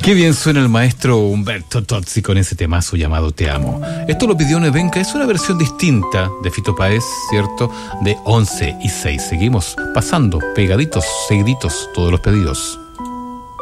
Qué bien suena el maestro Humberto Tozzi con ese temazo llamado Te Amo. Esto lo pidió Nevenka, es una versión distinta de Fito Páez, ¿cierto? De 11 y 6. Seguimos pasando pegaditos, seguiditos, todos los pedidos.